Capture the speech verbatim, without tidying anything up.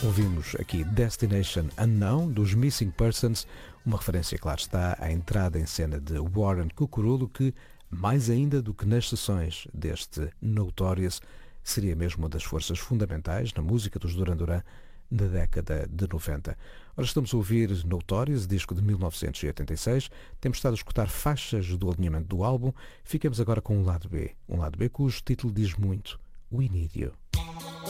Ouvimos aqui Destination Unknown, dos Missing Persons, uma referência, claro está, à entrada em cena de Warren Cucurulo, que, mais ainda do que nas sessões deste Notorious, seria mesmo uma das forças fundamentais na música dos Duran Duran da década de noventa. Ora, estamos a ouvir Notorious, disco de mil novecentos e oitenta e seis. Temos estado a escutar faixas do alinhamento do álbum. Ficamos agora com um lado B. Um lado B cujo título diz muito: We Need You.